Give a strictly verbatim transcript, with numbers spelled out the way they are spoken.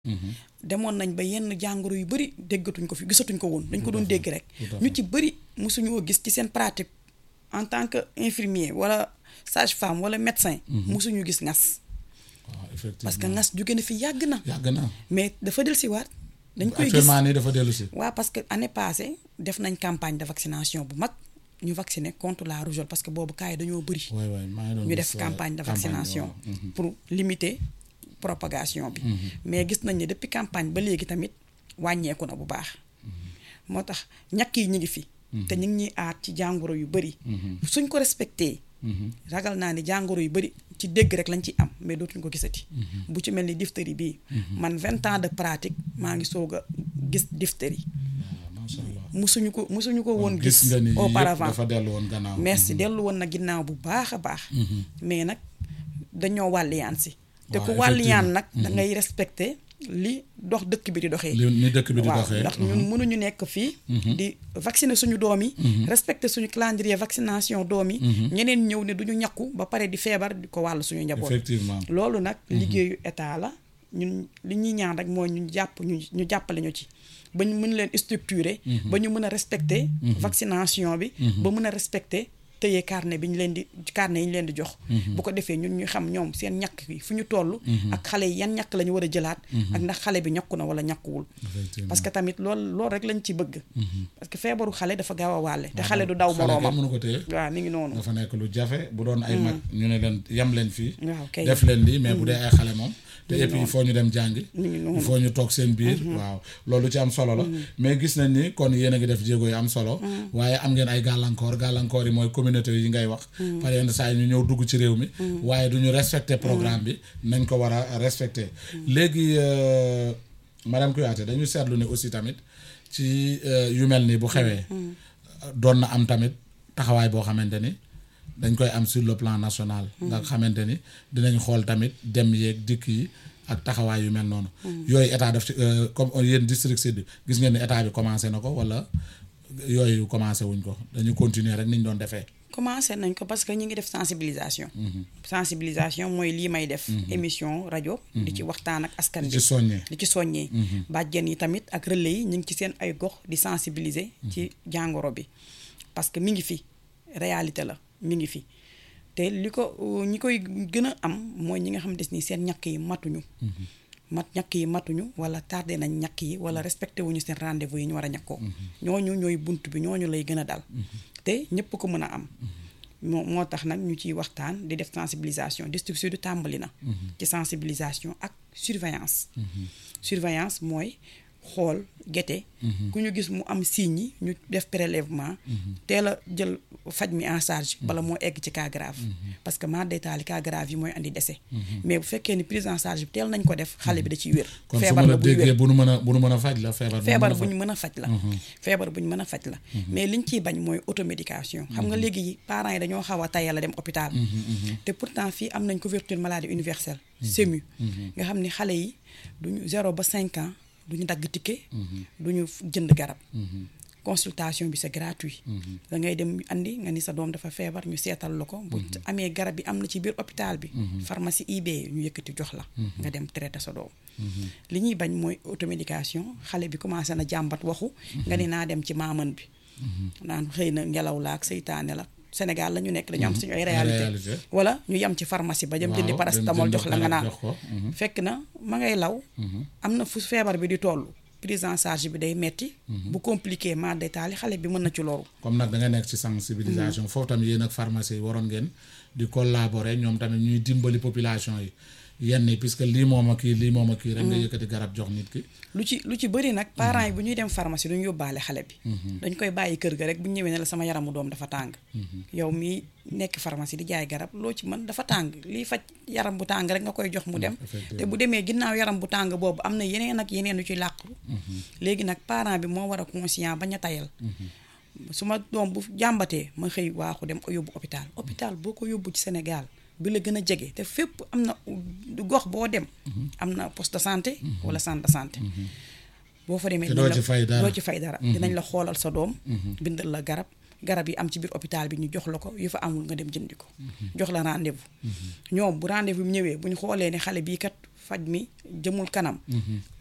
demoon nañ ba yenn jàngoro yu bëri déggatuñ ko fi gisatuñ ko woon dañ ko doon dégg rek ñu ci bëri mosuñoo gis ci seen pratique en tant que infirmier wala sage-femme wala médecin mosuñu gis ngas parce que ngas jóge na fi yàgg na yàgg na mais dafa del si waat dañ koy gis actuellement nii dafa dellu si waaw parce que année passée def nañ campagne de vaccination bu mag ñu vacciner contre la rougeole parce que boobu cas yi dañoo bëri ñu def campagne de vaccination pour limiter propagation bi mais gis nañ ne depuis campagne ba léegi tamit wàññeeku na bu baax moo tax ñàkk yi ñu ngi fi te ñu ngi ñuy aar ci jàngoro yu bëri suñ ko respecté ragal naa ne jàngoro yu bëri ci dégg rek lañ ci am mais dootuñ ko gisati bu ci mel ni diphtérie bii man vingt ans de pratique maa ngi soog a gis diphtérie musuñu ko musuñu ko woon gis auparavant dafa dellu woon gannaaw merci dellu woon na ginnaaw bu baax a baax mais nag dañoo wàlliyaan si te ku wàlliyaan nag da ngay respecté li dox dëkk bi di doxee li dëkk bi di doxee ndax ñun mënuñu nekk fii di vacciner suñu doom yi respecté suñu calendrier vaccination doom yi ñeneen ñëw ne duñu ñakku ba pare di feebar di ko wàll suñu njaboot effectivement loolu nag liggéeyu état la ñun li ñuy ñaan rek mooy ñu jàpp ñu ñu jàppale ñu ci ba ñu mën leen structurer ba ñu mën a respecter vaccination bi ba mën a respecter tëyee carnet bi ñu leen di carnet yi ñu leen di jox bu ko defee ñun ñu xam ñoom seen ñàkk yi fu ñu toll ak xale yi yan ñàkk la ñu war a jëlaat ak ndax xale bi ñàkku na wala ñàkkuwul parce que tamit loolu loolu rek lañ ci bëgg parce que feebaru xale dafa gaaw a wàlle te xale du daw moroomam mënu ko téye waaw mi ngi noonu dafa nekk lu jafe bu doon ay mag ñu ne leen yem leen fii waaw kay def leen lii mais bu dee ay xale moom te et puis il faut ñu dem jàngi il faut ñu toog seen biir waaw loolu ci am solo la mais gis nañ ni kon yéen a ngi def jéego yu am solo waaye am ngeen ay gàllankoor gàllankoor yi mooy communauté yi ngay wax par yenn saa yi ñu ñëw dugg ci réew mi waaye du ñu respecter programme bi nañ ko war a respecter léegi madame Kouyaté dañu seetlu ne aussi tamit ci yu mel ni bu xewee doon na am tamit taxawaay boo xamante ni dañ koy am sur le plan national nga xamante ni dinañ xool tamit dem yeeg dikk yi ak taxawaay yu mel noonu yooyu état daf ci comme yéen district sud gis ngeen ni état bi commencé na ko wala yooyu commencé wuñ ko dañu continuer rek niñ doon defee commencé nañ ko parce que ñu ngi def sensibilisation sensibilisation mooy lii may def émission rajo di ci waxtaan ak askan bi di ci soññee di ci soññee bàjjen yi tamit ak relais yi ñu ngi ci seen ay gox di sensibiliser ci jàngoro bi parce que mi ngi fi réalité la mi ngi fi te li ko ñi koy gën a am mooy ñi nga xam des ni seen ñàkk yi matuñu mat ñàkk yi matuñu wala tardé nañ ñàkk yi wala respecté wuñu seen rendez-vous yi ñu war a ñàkkoo ñooñu ñooy bunt bi ñooñu lay gën a dal te ñëpp ko mën a am moo moo tax nag ñu ciy waxtaan di def sensibilisation district sud tàmbali na ci sensibilisation ak surveillance surveillance mooy xool gete ku ñu gis mu am signe yi ñu def prélèvement teel a jël faj mi en charge bala moo egg ci cas grave parce que mar détaillé cas grave yi mooy andi décès mais bu fekkee ni prise en charge bi teel nañ ko def xale bi da ciy wér feebar la buy wér bu nu mën a bu nu mën a faj la feebar feebar bu ñu mën a faj la feebar bu ñu mën a faj la mais liñ ciy bañ mooy automédication xam nga léegi parents yi dañoo xaw a tayal a dem hôpital te pourtant fii am nañ couverture maladie universelle SEMU nga xam ni xale yi duñu zéro ba cinq ans duñu dagg ticket duñu jënd garab consultation bi c'est gratuit da ngay dem andi nga ni sa doom dafa feebar ñu seetal la ko bu amee garab bi am na ci biir hôpital bi pharmacie I B ñu yëkkati jox la nga dem traité sa doom li ñuy bañ mooy automédication xale bi commencé na jàmbat waxu nga ni naa dem ci maaman bi naan xëy na ngelaw la ak seytaane la Sénégal la ñu nekk dañu am suñu ay réalité wala ñu yem ci pharmacie ba jëm jëndi paracétamol jox la nga naan fekk na ma ngay law am na fu feebar bi di toll prise en charge bi day metti bu compliqué ma détaillé xale bi mën na ci loru comme nag da nga nekk ci sensibilisation foofu tamit yéen ak pharmacie yi waroon ngeen di collaborer ñoom tamit ñuy dimbali population yi yenn yi puisque lii moom a kii lii moom a kii rek nga yëkkati garab jox nit ki lu ci lu ci bëri nag parents yi bu ñuy dem pharmacie duñu yóbbaale xale bi dañ koy bàyyi kër ga rek bu ñu ñëwee ne la sama yaramu doom dafa tàng yow mii nekk pharmacie di jaay garab loo ci mën dafa tàng lii faj yaram bu tàng rek nga koy jox mu dem te bu demee ginnaaw yaram bu tàng boobu am na yeneen ak yeneen yu ci làqu léegi nag parent bi moo war a conscient bañ a tayal su ma doom bu jàmbatee ma xëy waaxu dem ko yóbbu hôpital hôpital boo ko yóbbu ci Sénégal bi la gën a jege te fépp am na gox boo dem am na poste de santé wala centre de santé boo fa demee doo ci fay dara doo ci fay dara dinañ la xoolal sa doom bindal la garab garab yi am ci biir hôpital bi ñu jox la ko yu fa amul nga dem jëndi ko jox la rendez-vous ñoom bu rendez-vous bi ñëwee bu ñu xoolee ne xale bii kat faj mi jëmul kanam